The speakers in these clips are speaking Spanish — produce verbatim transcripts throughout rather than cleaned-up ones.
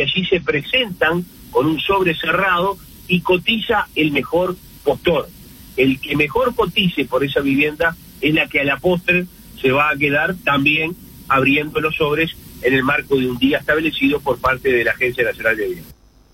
allí se presentan con un sobre cerrado y cotiza el mejor postor. El que mejor cotice por esa vivienda es la que a la postre se va a quedar también abriendo los sobres en el marco de un día establecido por parte de la Agencia Nacional de Vivienda.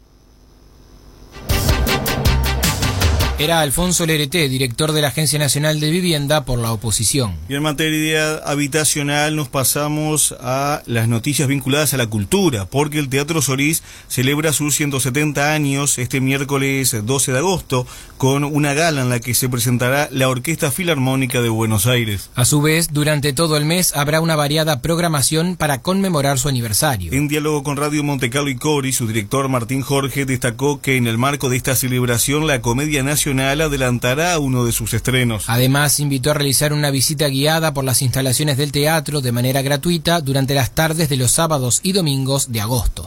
Era Alfonso Lerete, director de la Agencia Nacional de Vivienda por la oposición. Y en materia habitacional nos pasamos a las noticias vinculadas a la cultura, porque el Teatro Solís celebra sus ciento setenta años este miércoles doce de agosto con una gala en la que se presentará la Orquesta Filarmónica de Buenos Aires. A su vez, durante todo el mes habrá una variada programación para conmemorar su aniversario. En diálogo con Radio Montecarlo y Cori, su director Martín Jorge destacó que en el marco de esta celebración la Comedia Nacional adelantará uno de sus estrenos. Además, invitó a realizar una visita guiada por las instalaciones del teatro de manera gratuita durante las tardes de los sábados y domingos de agosto.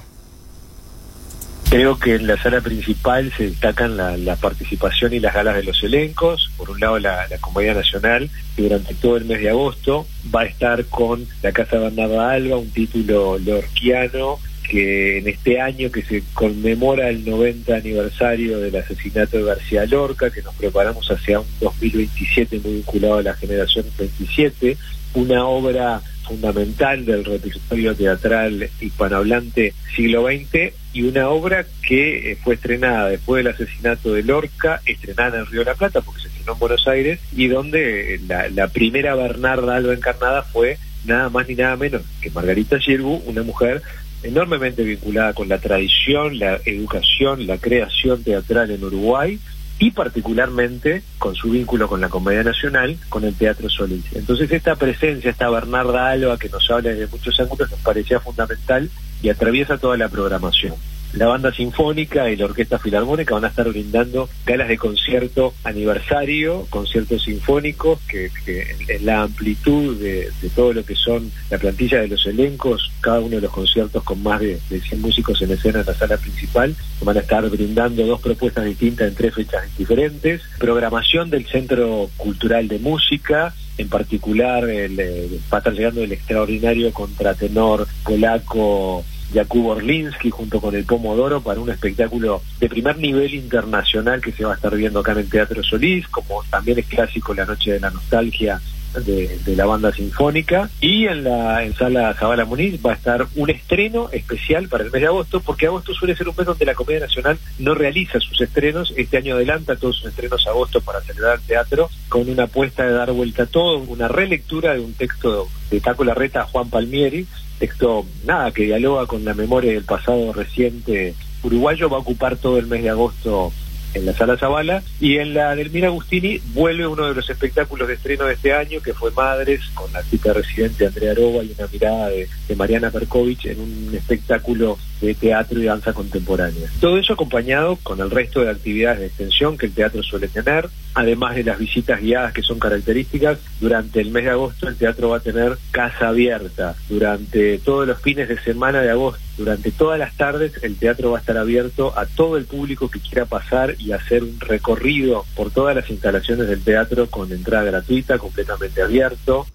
Creo que en la sala principal se destacan la, la participación y las galas de los elencos. Por un lado, la, la Comedia Nacional, que durante todo el mes de agosto va a estar con La Casa Bernarda Alba, un título lorquiano que en este año que se conmemora el noventa aniversario del asesinato de García Lorca, que nos preparamos hacia un dos mil veintisiete muy vinculado a la generación veintisiete, una obra fundamental del repertorio teatral hispanohablante siglo veinte, y una obra que eh, fue estrenada después del asesinato de Lorca, estrenada en Río de la Plata, porque se estrenó en Buenos Aires, y donde la, la primera Bernarda Alba encarnada fue nada más ni nada menos que Margarita Xirgu, una mujer enormemente vinculada con la tradición, la educación, la creación teatral en Uruguay, y particularmente con su vínculo con la Comedia Nacional, con el Teatro Solís. Entonces esta presencia, esta Bernarda Alba que nos habla desde muchos ángulos, nos parecía fundamental y atraviesa toda la programación. La banda sinfónica y la orquesta filarmónica van a estar brindando galas de concierto aniversario, conciertos sinfónicos, que, que en, en la amplitud de, de todo lo que son la plantilla de los elencos, cada uno de los conciertos con más de, de cien músicos en escena en la sala principal, van a estar brindando dos propuestas distintas en tres fechas diferentes, programación del Centro Cultural de Música, en particular el, el, va a estar llegando el extraordinario contratenor polaco Jakub Orlinsky junto con el Pomodoro para un espectáculo de primer nivel internacional que se va a estar viendo acá en el Teatro Solís, como también es clásico La Noche de la Nostalgia de, de la banda sinfónica. Y en la en Sala Zabala Muniz va a estar un estreno especial para el mes de agosto, porque agosto suele ser un mes donde la Comedia Nacional no realiza sus estrenos. Este año adelanta todos sus estrenos a agosto para celebrar el teatro, con una apuesta de dar vuelta a todo, una relectura de un texto de Taco Larreta a Juan Palmieri, texto, nada, que dialoga con la memoria del pasado reciente uruguayo. Va a ocupar todo el mes de agosto en la Sala Zabala, y en la Delmira Agustini vuelve uno de los espectáculos de estreno de este año, que fue Madres, con la artista residente Andrea Aroba y una mirada de, de Mariana Perkovich en un espectáculo de teatro y danza contemporánea. Todo eso acompañado con el resto de actividades de extensión que el teatro suele tener, además de las visitas guiadas que son características. Durante el mes de agosto el teatro va a tener casa abierta. Durante todos los fines de semana de agosto, durante todas las tardes, el teatro va a estar abierto a todo el público que quiera pasar y hacer un recorrido por todas las instalaciones del teatro con entrada gratuita, completamente abierto.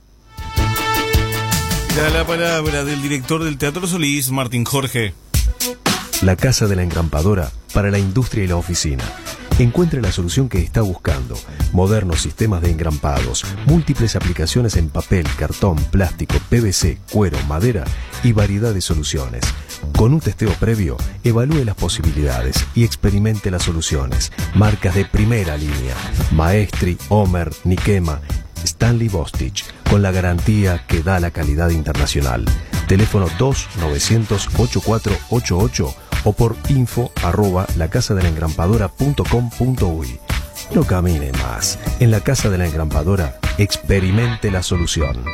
Da la palabra del director del Teatro Solís, Martín Jorge. La Casa de la Engrampadora para la industria y la oficina. Encuentre la solución que está buscando. Modernos sistemas de engrampados, múltiples aplicaciones en papel, cartón, plástico, P V C, cuero, madera y variedad de soluciones. Con un testeo previo, evalúe las posibilidades y experimente las soluciones. Marcas de primera línea: Maestri, Homer, Nikema, Stanley Bostich, con la garantía que da la calidad internacional. Teléfono dos novecientos ochenta y cuatro ochenta y ocho o por info arroba lacasadelengrampadora punto com punto uy. No camine más. En la Casa de la Engrampadora, experimente la solución.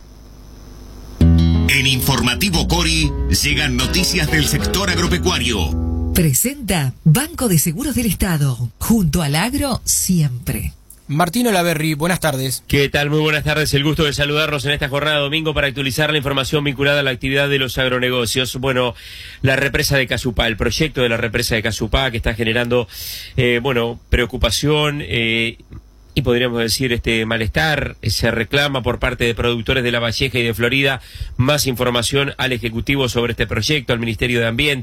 En Informativo Cori llegan noticias del sector agropecuario. Presenta Banco de Seguros del Estado. Junto al agro, siempre. Martín Olaverri, buenas tardes. ¿Qué tal? Muy buenas tardes. El gusto de saludarlos en esta jornada de domingo para actualizar la información vinculada a la actividad de los agronegocios. Bueno, la represa de Casupá, el proyecto de la represa de Casupá, que está generando, eh, bueno, preocupación, eh, y podríamos decir este malestar. Se reclama por parte de productores de La Valleja y de Florida más información al Ejecutivo sobre este proyecto, al Ministerio de Ambiente.